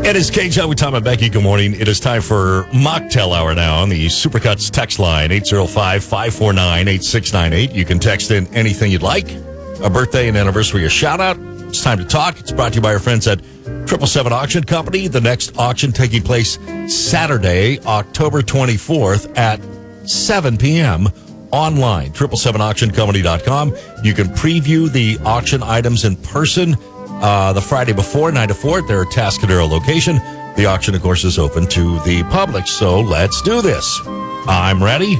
It is KJ with Tom and Becky. Good morning. It is time for Mocktail Hour now on the Supercuts text line, 805-549-8698. You can text in anything you'd like, a birthday, an anniversary, a shout-out. It's time to talk. It's brought to you by our friends at 777 Auction Company. The next auction taking place Saturday, October 24th at 7 p.m. online, 777auctioncompany.com. You can preview the auction items in person the Friday before, 9 to 4 at their Tascadero location. The auction, of course, is open to the public. So let's do this. I'm ready.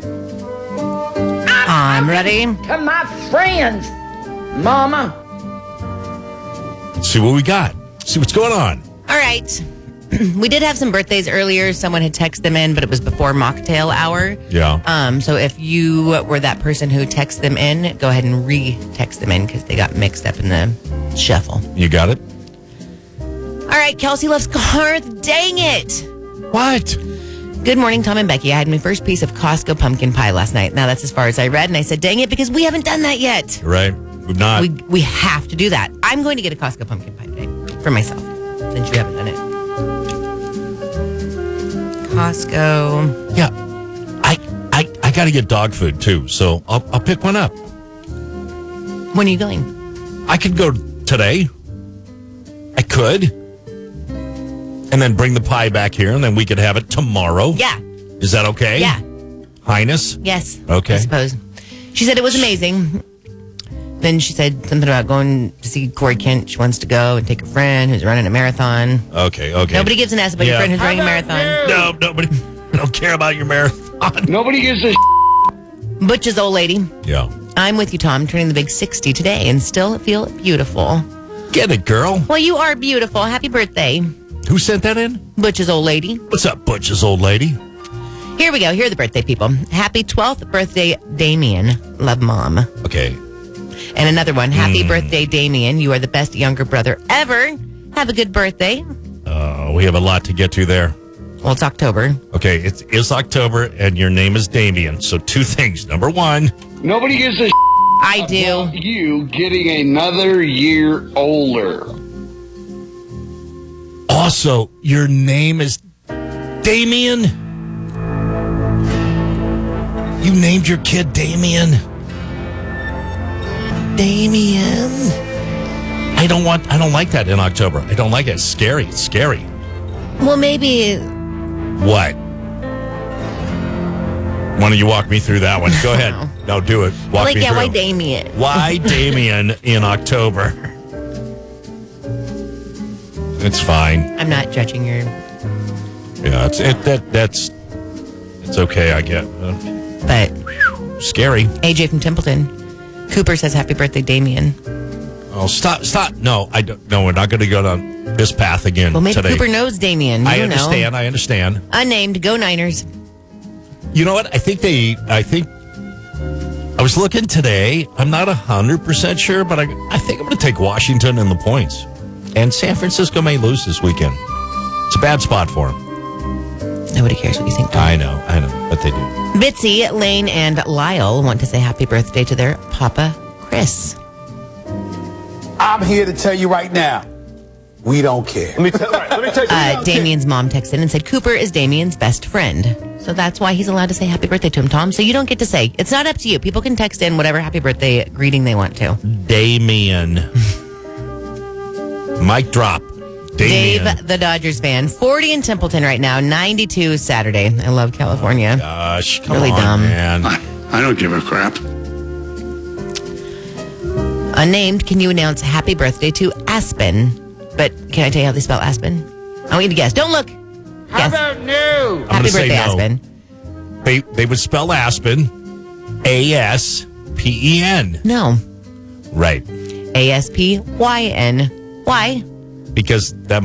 I'm ready. To my friends, Mama. Let's see what we got. See what's going on. All right. We did have some birthdays earlier. Someone had texted them in, but it was before Mocktail Hour. Yeah. So if you were that person who texted them in, go ahead and re-text them in because they got mixed up in the shuffle. You got it? All right. Kelsey loves Garth. Dang it. What? Good morning, Tom and Becky. I had my first piece of Costco pumpkin pie last night. Now that's as far as I read. And I said, dang it, because we haven't done that yet. Right. We've not. We have to do that. I'm going to get a Costco pumpkin pie today for myself since you haven't done it. Costco. Yeah. I got to get dog food too, so I'll pick one up. When are you going? I could go today. I could. And then bring the pie back here, and then we could have it tomorrow. Yeah. Is that okay? Yeah. Highness? Yes. Okay. I suppose. She said it was amazing. Then she said something about going to see Corey Kent. She wants to go and take her friend who's running a marathon. Okay. Nobody gives an ass about your friend who's running a marathon. No, nobody. I don't care about your marathon. Nobody gives a Butch's old lady. Yeah. I'm with you, Tom, turning the big 60 today and still feel beautiful. Get it, girl. Well, you are beautiful. Happy birthday. Who sent that in? Butch's old lady. What's up, Butch's old lady? Here we go. Here are the birthday people. Happy 12th birthday, Damien. Love, Mom. Okay. And another one. Happy birthday, Damien. You are the best younger brother ever. Have a good birthday. We have a lot to get to there. Well, it's October. Okay, it's October, and your name is Damien. So two things. Number one. Nobody gives a I do. about you getting another year older. Also, your name is Damien. You named your kid Damien. Damien. I don't like that in October. I don't like it. It's scary. It's scary. Well, maybe. What? Why don't you walk me through that one? Go ahead. No, do it. Walk me through. Why Damien? Why Damien in October? It's fine. I'm not judging your. Yeah, it's okay. I get. But Scary. AJ from Templeton. Cooper says happy birthday, Damien. Oh, stop. No, I don't. No, we're not going to go down this path again Well, maybe today. Cooper knows Damien. I You don't understand. know. I understand. Unnamed. Go Niners. You know what? I think I was looking today. I'm not 100% sure, but I think I'm going to take Washington in the points. And San Francisco may lose this weekend. It's a bad spot for them. Nobody cares what you think. Tom. I know, but they do. Bitsy, Lane, and Lyle want to say happy birthday to their Papa Chris. I'm here to tell you right now, we don't care. Let me tell you. Damien's mom texted in and said Cooper is Damien's best friend. So that's why he's allowed to say happy birthday to him, Tom. So you don't get to say. It's not up to you. People can text in whatever happy birthday greeting they want to. Damien. Mic drop. Damien. Dave, the Dodgers fan. 40 in Templeton right now. 92 Saturday. I love California. Gosh, come Really on, dumb. man. I don't give a crap. Unnamed, can you announce happy birthday to Aspen? But can I tell you how they spell Aspen? I want you to guess. Don't look. How Guess. about new? I'm Happy gonna say birthday, no. Aspen. They would spell Aspen A-S-P-E-N. No. Right. A-S-P-Y-N. Why? Because that